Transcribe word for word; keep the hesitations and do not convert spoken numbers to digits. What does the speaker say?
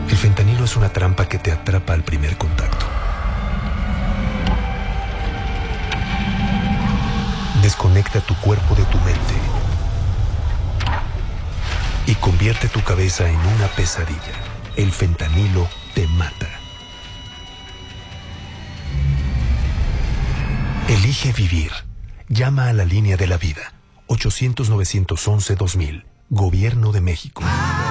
El fentanilo es una trampa que te atrapa al primer contacto. Desconecta tu cuerpo de tu mente y convierte tu cabeza en una pesadilla. El fentanilo te mata. Elige vivir. Llama a la línea de la vida. ochocientos, novecientos once, dos mil. Gobierno de México.